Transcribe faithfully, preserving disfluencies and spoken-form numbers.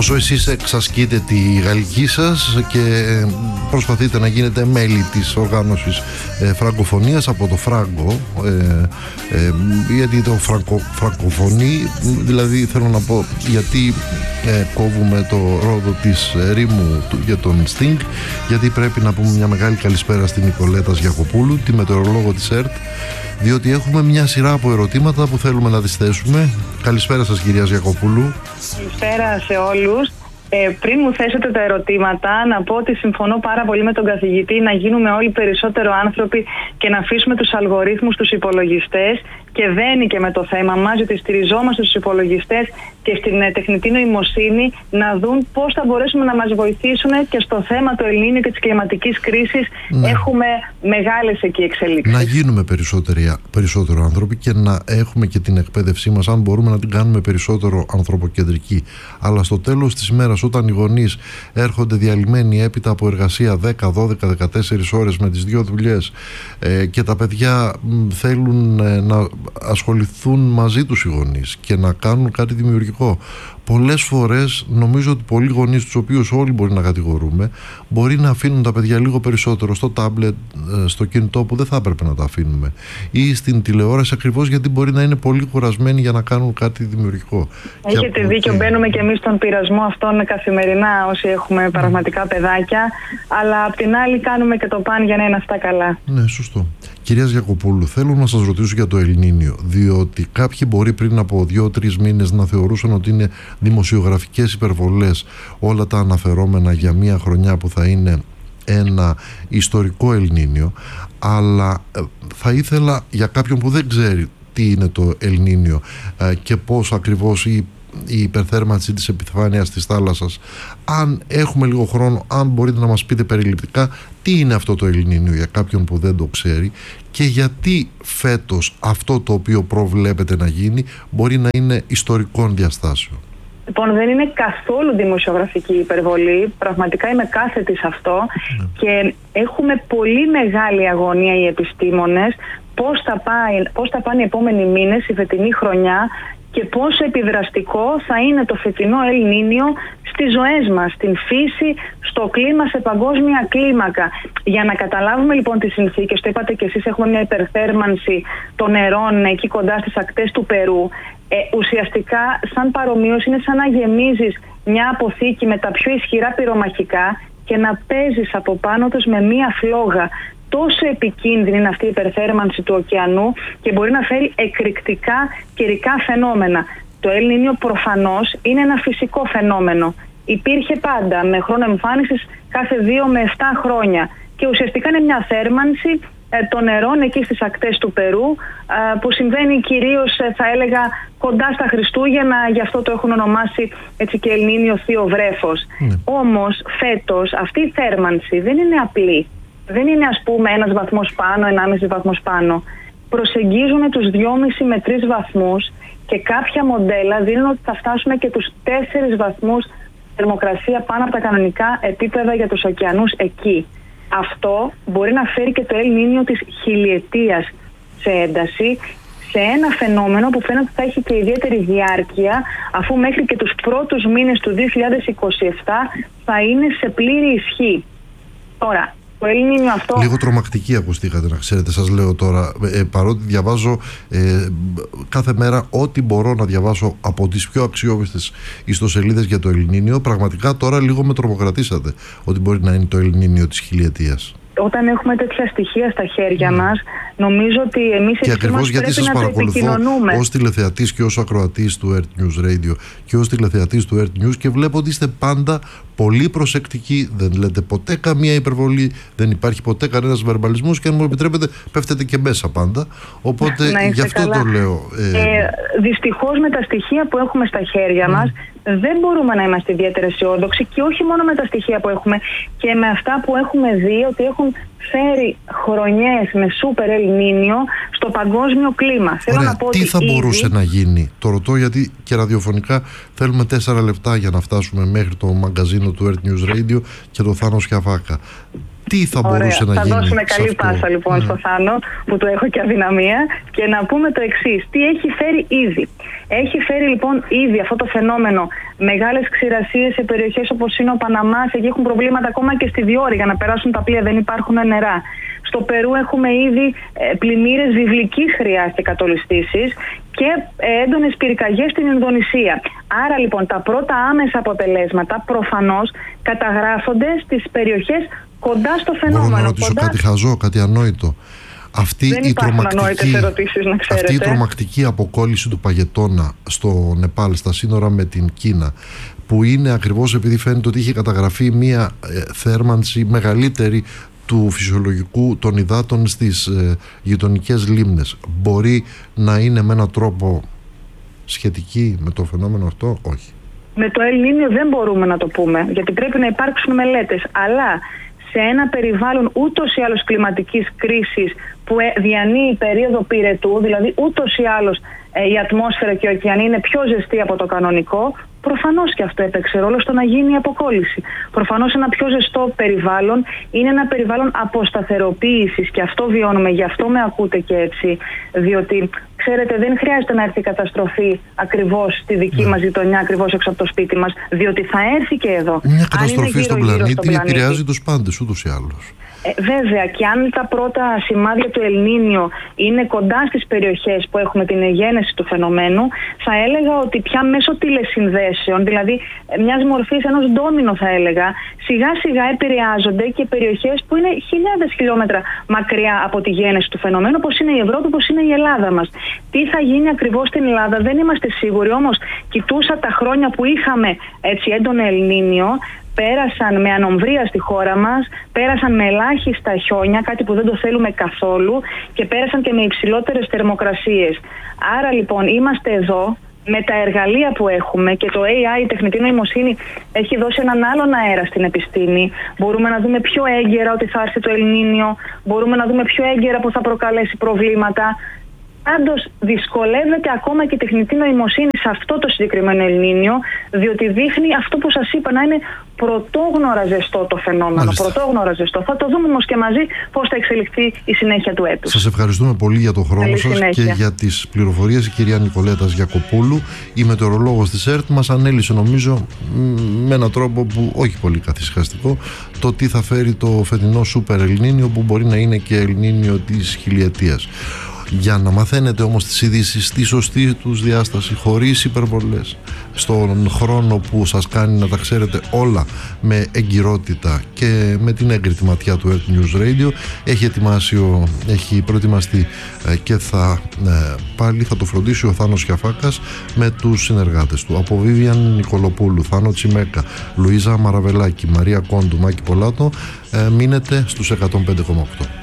όσο εσείς εξασκείτε τη γαλλική σας και προσπαθείτε να γίνετε μέλη της οργάνωσης ε, φραγκοφωνίας από το φράγκο, ε, ε, γιατί το φραγκο, φραγκοφωνή, δηλαδή θέλω να πω γιατί ε, κόβουμε το ρόδο της ε, ρήμου του, για τον Sting, γιατί πρέπει να πούμε μια μεγάλη καλησπέρα στην Νικολέτα Γιακοπούλου, τη μετεωρολόγο της ΕΡΤ, διότι έχουμε μια σειρά από ερωτήματα που θέλουμε να τις θέσουμε. Καλησπέρα σας, κυρία Γιακοπούλου. Καλησπέρα σε όλους. Ε, πριν μου θέσετε τα ερωτήματα, να πω ότι συμφωνώ πάρα πολύ με τον καθηγητή να γίνουμε όλοι περισσότερο άνθρωποι και να αφήσουμε τους αλγορίθμους στους υπολογιστές, και δένει και με το θέμα μας, γιατί στηριζόμαστε στους υπολογιστές και στην ε, τεχνητή νοημοσύνη να δουν πώς θα μπορέσουμε να μας βοηθήσουν και στο θέμα του Ελνίνιου και της κλιματικής κρίσης. Ναι. Έχουμε μεγάλες εκεί εξελίξεις. Να γίνουμε περισσότερο άνθρωποι και να έχουμε και την εκπαίδευσή μας, αν μπορούμε να την κάνουμε περισσότερο ανθρωποκεντρική. Αλλά στο τέλος της ημέρας, όταν οι γονείς έρχονται διαλυμένοι έπειτα από εργασία δέκα, δώδεκα, δεκατέσσερις ώρες με τις δύο δουλειές ε, και τα παιδιά μ, θέλουν ε, να ασχοληθούν μαζί τους οι γονείς και να κάνουν κάτι δημιουργικό, πολλές φορές νομίζω ότι πολλοί γονείς, τους οποίους όλοι μπορεί να κατηγορούμε, μπορεί να αφήνουν τα παιδιά λίγο περισσότερο στο τάμπλετ, στο κινητό που δεν θα έπρεπε να τα αφήνουμε, ή στην τηλεόραση, ακριβώς γιατί μπορεί να είναι πολύ κουρασμένοι για να κάνουν κάτι δημιουργικό. Έχετε δίκιο, και... μπαίνουμε και εμείς στον πειρασμό αυτόν καθημερινά όσοι έχουμε πραγματικά παιδάκια, αλλά απ' την άλλη κάνουμε και το παν για να είναι αυτά καλά. Ναι, σωστό. Κυρία Γιακοπούλου, θέλω να σας ρωτήσω για το Ελνίνιο, διότι κάποιοι μπορεί πριν από δύο-τρεις μήνες να θεωρούσαν ότι είναι δημοσιογραφικές υπερβολές όλα τα αναφερόμενα για μια χρονιά που θα είναι ένα ιστορικό Ελνίνιο, αλλά θα ήθελα για κάποιον που δεν ξέρει τι είναι το Ελνίνιο και πώς ακριβώς η η υπερθέρμανση της επιφάνειας της θάλασσας, αν έχουμε λίγο χρόνο, αν μπορείτε να μας πείτε περιληπτικά τι είναι αυτό το Ελνίνιο για κάποιον που δεν το ξέρει και γιατί φέτος αυτό το οποίο προβλέπετε να γίνει μπορεί να είναι ιστορικών διαστάσεων. Λοιπόν, δεν είναι καθόλου δημοσιογραφική υπερβολή, πραγματικά είμαι κάθετη σε αυτό. Mm. Και έχουμε πολύ μεγάλη αγωνία οι επιστήμονες πώς θα, πάει, πώς θα πάνε οι επόμενοι μήνες, η φετινή χρονιά, και πόσο επιδραστικό θα είναι το φετινό Ελνίνιο στις ζωές μας, στην φύση, στο κλίμα, σε παγκόσμια κλίμακα. Για να καταλάβουμε λοιπόν τις συνθήκες, το είπατε και εσείς, έχουμε μια υπερθέρμανση των νερών εκεί κοντά στις ακτές του Περού. Ε, ουσιαστικά, σαν παρομοίωση, είναι σαν να γεμίζεις μια αποθήκη με τα πιο ισχυρά πυρομαχικά και να παίζεις από πάνω τους με μια φλόγα. Τόσο επικίνδυνη είναι αυτή η υπερθέρμανση του ωκεανού και μπορεί να φέρει εκρηκτικά καιρικά φαινόμενα. Το Ελνίνιο προφανώς είναι ένα φυσικό φαινόμενο. Υπήρχε πάντα με χρόνο εμφάνισης κάθε δύο με επτά χρόνια και ουσιαστικά είναι μια θέρμανση ε, των νερών εκεί στις ακτές του Περού, ε, που συμβαίνει κυρίως, ε, θα έλεγα, κοντά στα Χριστούγεννα, γι' αυτό το έχουν ονομάσει έτσι και Ελνίνιο θείο βρέφος. Mm. Όμως φέτος αυτή η θέρμανση δεν είναι απλή. Δεν είναι, ας πούμε, ένας βαθμός πάνω, ενάμιση βαθμός πάνω. Προσεγγίζουμε τους δυόμισι με τρεις βαθμούς και κάποια μοντέλα δίνουν ότι θα φτάσουμε και τους τέσσερις βαθμούς θερμοκρασία πάνω από τα κανονικά επίπεδα για τους ωκεανούς εκεί. Αυτό μπορεί να φέρει και το Ελνίνιο της χιλιετίας σε ένταση, σε ένα φαινόμενο που φαίνεται ότι θα έχει και ιδιαίτερη διάρκεια, αφού μέχρι και τους πρώτους μήνες του δύο χιλιάδες είκοσι επτά θα είναι σε πλήρη ισχύ. Τώρα, αυτό... Λίγο τρομακτική ακουστήκατε, να ξέρετε, σας λέω τώρα, ε, παρότι διαβάζω ε, κάθε μέρα ό,τι μπορώ να διαβάσω από τις πιο αξιόπιστες ιστοσελίδες για το Ελνίνιο, πραγματικά τώρα λίγο με τρομοκρατήσατε ότι μπορεί να είναι το Ελνίνιο της χιλιετίας. Όταν έχουμε τέτοια στοιχεία στα χέρια mm. μας, νομίζω ότι εμείς και ακριβώς γιατί σας παρακολουθώ ως τηλεθεατής και ως ακροατής του ERT News Radio και ως τηλεθεατής του ERT News και βλέπω ότι είστε πάντα πολύ προσεκτικοί, δεν λέτε ποτέ καμία υπερβολή, δεν υπάρχει ποτέ κανένας βερμπαλισμός και αν μου επιτρέπετε πέφτετε και μέσα πάντα, οπότε γι' αυτό καλά. Το λέω. Ε... Ε, δυστυχώς με τα στοιχεία που έχουμε στα χέρια mm. μας δεν μπορούμε να είμαστε ιδιαίτερα αισιόδοξοι και όχι μόνο με τα στοιχεία που έχουμε και με αυτά που έχουμε δει ότι έχουν φέρει χρονιές με σούπερ Ελνίνιο στο παγκόσμιο κλίμα. Θέλω Ωραία, να πω τι ότι θα ήδη... μπορούσε να γίνει? Το ρωτώ γιατί και ραδιοφωνικά θέλουμε τέσσερα λεπτά για να φτάσουμε μέχρι το μαγκαζίνο του ERT News Radio και το Θάνο Σιαφάκα. Τι θα Ωραία, μπορούσε να θα γίνει? Θα δώσουμε καλή πάσα λοιπόν mm. στο Θάνο, που το έχω και αδυναμία, και να πούμε το εξής. Τι έχει φέρει ήδη? Έχει φέρει λοιπόν ήδη αυτό το φαινόμενο Μεγάλες ξηρασίες σε περιοχές όπως είναι ο Παναμάς, εκεί έχουν προβλήματα ακόμα και στη διόρη για να περάσουν τα πλοία, δεν υπάρχουν νερά. Στο Περού έχουμε ήδη πλημμύρες βιβλικής χρειάς και κατολιστήσεις και έντονες πυρκαγιές στην Ινδονησία. Άρα λοιπόν τα πρώτα άμεσα αποτελέσματα προφανώς καταγράφονται στις περιοχές κοντά στο φαινόμενο. Μπορώ να ρωτήσω κοντά... κάτι χαζό, κάτι ανόητο. Αυτή δεν η, τρομακτική, ερωτήσεις, να αυτή η τρομακτική αποκόλληση του παγετώνα στο Νεπάλ, στα σύνορα με την Κίνα, που είναι ακριβώς επειδή φαίνεται ότι είχε καταγραφεί μία ε, θέρμανση μεγαλύτερη του φυσιολογικού των υδάτων στις ε, γειτονικές λίμνες, μπορεί να είναι με έναν τρόπο σχετική με το φαινόμενο αυτό? Όχι. Με το El Niño δεν μπορούμε να το πούμε, γιατί πρέπει να υπάρξουν μελέτες, αλλά σε ένα περιβάλλον ούτως ή άλλως κλιματικής κρίσης που διανύει περίοδο πυρετού, δηλαδή ούτως ή άλλως ε, η ατμόσφαιρα και οι ωκεανοί είναι πιο ζεστοί από το κανονικό, προφανώς και αυτό έπαιξε ρόλο στο να γίνει η αποκόλληση. Προφανώς ένα πιο ζεστό περιβάλλον είναι ένα περιβάλλον αποσταθεροποίησης και αυτό βιώνουμε, γι' αυτό με ακούτε και έτσι, διότι ξέρετε δεν χρειάζεται να έρθει η καταστροφή ακριβώς στη δική ναι. μας γειτονιά, ακριβώς έξω από το σπίτι μας, διότι θα έρθει και εδώ. Μια καταστροφή στον πλανήτη επηρεάζει τους πάντες ούτως ή άλλως. Ε, βέβαια, και αν τα πρώτα σημάδια του El Niño είναι κοντά στις περιοχές που έχουμε την εγένεση του φαινομένου, θα έλεγα ότι πια μέσω τηλεσυνδέσεων, δηλαδή μιας μορφής ενός ντόμινο θα έλεγα, σιγά σιγά επηρεάζονται και περιοχές που είναι χιλιάδες χιλιόμετρα μακριά από τη γένεση του φαινομένου, όπως είναι η Ευρώπη, όπως είναι η Ελλάδα μας. Τι θα γίνει ακριβώς στην Ελλάδα δεν είμαστε σίγουροι, όμως κοιτούσα τα χρόνια που είχαμε έτσι έντονο El Niño, πέρασαν με ανομβρία στη χώρα μας, πέρασαν με ελάχιστα χιόνια, κάτι που δεν το θέλουμε καθόλου, και πέρασαν και με υψηλότερες θερμοκρασίες. Άρα λοιπόν είμαστε εδώ με τα εργαλεία που έχουμε και το έι άι, η τεχνητή νοημοσύνη, έχει δώσει έναν άλλον αέρα στην επιστήμη. Μπορούμε να δούμε πιο έγκαιρα ότι θα έρθει το El Niño, μπορούμε να δούμε πιο έγκαιρα που θα προκαλέσει προβλήματα. Πάντως δυσκολεύεται ακόμα και η τεχνητή νοημοσύνη σε αυτό το συγκεκριμένο El Niño, διότι δείχνει αυτό που σας είπα, να είναι πρωτόγνωρα ζεστό το φαινόμενο. Μάλιστα. Πρωτόγνωρα ζεστό. Θα το δούμε όμως και μαζί πώς θα εξελιχθεί η συνέχεια του έτους. Σας ευχαριστούμε πολύ για τον χρόνο Καλή σας συνέχεια. Και για τις πληροφορίες. Η κυρία Νικολέτας Γιακοπούλου, η μετεωρολόγος της ΕΡΤ, μας ανέλησε νομίζω με έναν τρόπο που όχι πολύ καθησυχαστικό το τι θα φέρει το φετινό Super El Niño, που μπορεί να είναι και El Niño της χιλιετίας. Για να μαθαίνετε όμως τις ειδήσεις στη σωστή τους διάσταση, χωρίς υπερβολές, στον χρόνο που σας κάνει να τα ξέρετε όλα με εγκυρότητα και με την έγκριτη ματιά του Earth News Radio, έχει ετοιμάσει, ο, έχει προετοιμαστεί ε, και θα ε, πάλι θα το φροντίσει ο Θάνος Χιαφάκας με τους συνεργάτες του. Από Βίβιαν Νικολοπούλου, Θάνο Τσιμέκα, Λουίζα Μαραβελάκη, Μαρία Κόντου, Μάκη Πολάτο, ε, μείνετε στους εκατόν πέντε κόμμα οκτώ.